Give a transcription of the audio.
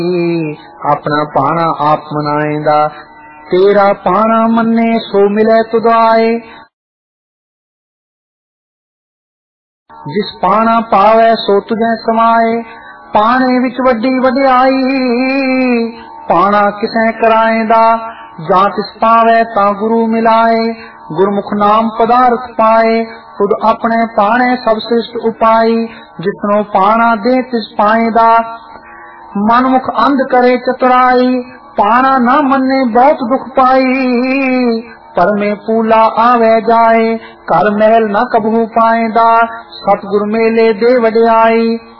अपना पाना आप मनाएंदा। तेरा पाना मन्ने सो मिले तुदाए, जिस पाना पावे सो तुझे समाए। पाने विच वड्डी वड्याई, पाना किसे कराएंदा। जां तिस पावे तां गुरु मिलाए, गुरमुख नाम पदार्थ पाए। खुद अपने पाने सब श्रेष्ठ उपाय, जिसनो पाना दे तिस पाएंदा। मनमुख अंध करे चतुराई, पाना न मन्ने बहुत दुख पाई। पर में पूला आवे जाए, कर महल न कबहू पाएंदा। सतगुर मेले दे वड्याई।